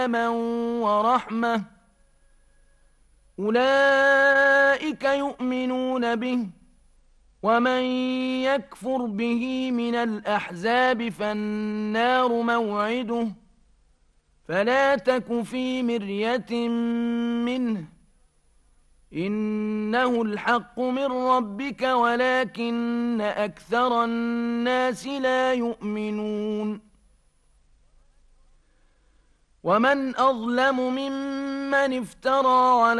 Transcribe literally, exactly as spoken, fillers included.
ورحمة أولئك يؤمنون به ومن يكفر به من الأحزاب فالنار موعده فلا تك في مرية منه إنه الحق من ربك ولكن أكثر الناس لا يؤمنون ومن أظلم ممن افترى على